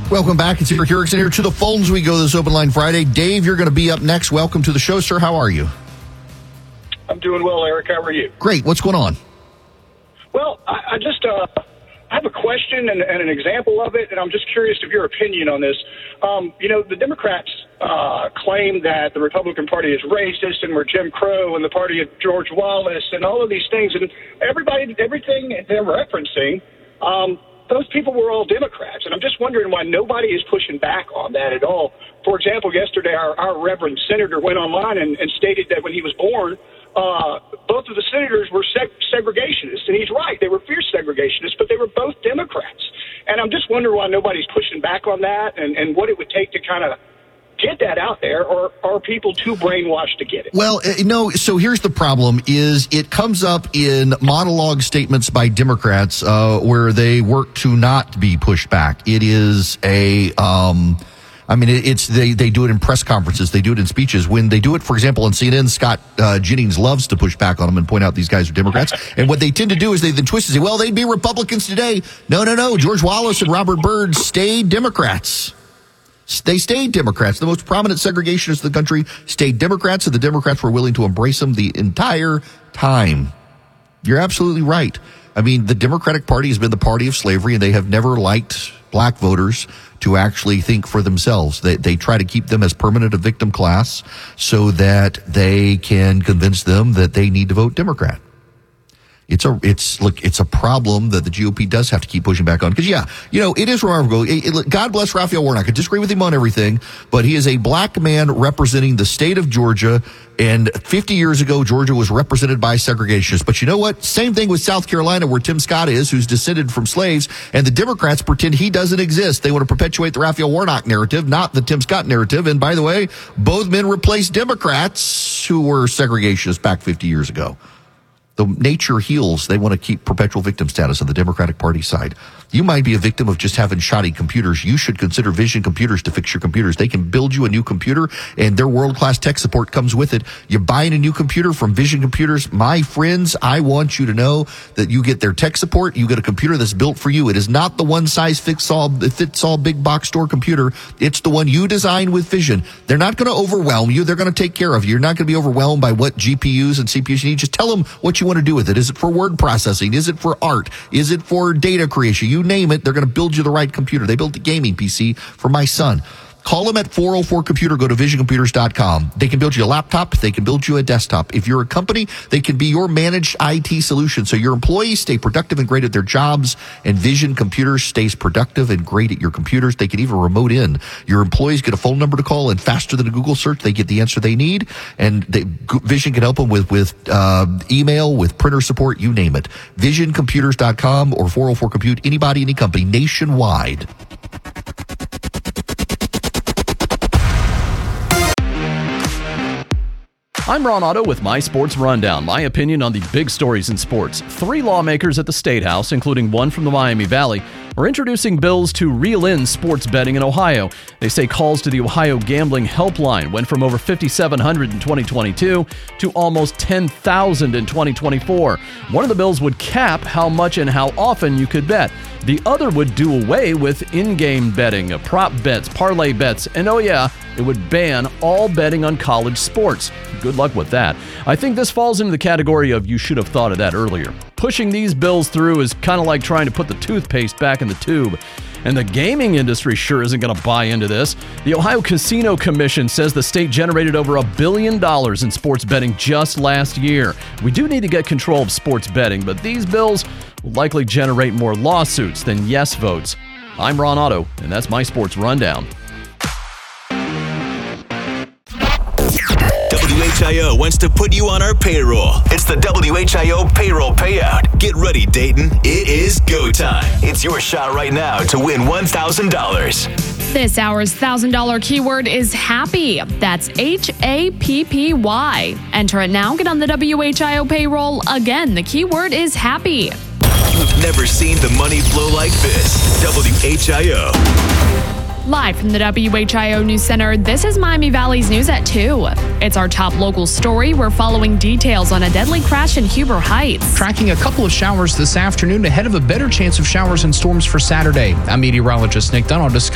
Welcome back. It's Eric Erickson here. To the phones we go this Open Line Friday. Dave, you're going to be up next. Welcome to the show, sir. How are you? I'm doing well, Eric. How are you? Great. What's going on? Well, I just have a question and an example of it, and I'm just curious of your opinion on this. The Democrats claim that the Republican Party is racist and we're Jim Crow and the party of George Wallace and all of these things, and everything they're referencing, those people were all Democrats, and I'm just wondering why nobody is pushing back on that at all. For example, yesterday our Reverend Senator went online and stated that when he was born, both of the senators were segregationists, and he's right. They were fierce segregationists, but they were both Democrats. And I'm just wondering why nobody's pushing back on that and what it would take to kind of get that out there, or are people too brainwashed to get it? Well, no, so here's the problem is it comes up in monologue statements by Democrats where they work to not be pushed back. It is they do it in press conferences. They do it in speeches. When they do it, for example, on CNN, Scott Jennings loves to push back on them and point out these guys are Democrats. And what they tend to do is they then twist and say, well, they'd be Republicans today. No. George Wallace and Robert Byrd stayed Democrats. They stayed Democrats. The most prominent segregationists in the country stayed Democrats, and the Democrats were willing to embrace them the entire time. You're absolutely right. I mean, the Democratic Party has been the party of slavery, and they have never liked black voters to actually think for themselves. They try to keep them as permanent a victim class so that they can convince them that they need to vote Democrat. It's a problem that the GOP does have to keep pushing back on. Because, it is remarkable. God bless Raphael Warnock. I disagree with him on everything, but he is a black man representing the state of Georgia. And 50 years ago, Georgia was represented by segregationists. But you know what? Same thing with South Carolina, where Tim Scott is, who's descended from slaves. And the Democrats pretend he doesn't exist. They want to perpetuate the Raphael Warnock narrative, not the Tim Scott narrative. And by the way, both men replaced Democrats who were segregationists back 50 years ago. The nature heals. They want to keep perpetual victim status on the Democratic Party side. You might be a victim of just having shoddy computers. You should consider Vision Computers to fix your computers. They can build you a new computer, and their world-class tech support comes with it. You're buying a new computer from Vision Computers. My friends, I want you to know that you get their tech support. You get a computer that's built for you. It is not the one-size-fits-all big box store computer. It's the one you design with Vision. They're not going to overwhelm you. They're going to take care of you. You're not going to be overwhelmed by what GPUs and CPUs you need. Just tell them what you want to do with it. Is it for word processing? Is it for art? Is it for data creation? You name it, they're going to build you the right computer. They built a gaming PC for my son. Call them at 404-COMPUTER. Go to visioncomputers.com. They can build you a laptop. They can build you a desktop. If you're a company, they can be your managed IT solution. So your employees stay productive and great at their jobs, and Vision Computers stays productive and great at your computers. They can even remote in. Your employees get a phone number to call, and faster than a Google search, they get the answer they need. And Vision can help them with email, with printer support, you name it. Visioncomputers.com or 404-COMPUTE. Anybody, any company, nationwide. I'm Ron Otto with My Sports Rundown, my opinion on the big stories in sports. 3 lawmakers at the State House, including one from the Miami Valley, are introducing bills to reel in sports betting in Ohio. They say calls to the Ohio Gambling Helpline went from over 5,700 in 2022 to almost 10,000 in 2024. One of the bills would cap how much and how often you could bet. The other would do away with in-game betting, prop bets, parlay bets, and it would ban all betting on college sports. Good luck with that. I think this falls into the category of you should have thought of that earlier. Pushing these bills through is kind of like trying to put the toothpaste back in the tube. And the gaming industry sure isn't going to buy into this. The Ohio Casino Commission says the state generated over $1 billion in sports betting just last year. We do need to get control of sports betting, but these bills will likely generate more lawsuits than yes votes. I'm Ron Otto, and that's my Sports Rundown. WHIO wants to put you on our payroll. It's the WHIO payroll payout. Get ready, Dayton. It is go time. It's your shot right now to win $1,000. This hour's $1,000 keyword is happy. That's HAPPY. Enter it now. Get on the WHIO payroll. Again, the keyword is happy. You've never seen the money flow like this. WHIO. Live from the WHIO News Center, this is Miami Valley's News at 2. It's our top local story. We're following details on a deadly crash in Huber Heights. Tracking a couple of showers this afternoon ahead of a better chance of showers and storms for Saturday. I'm meteorologist Nick Dunn.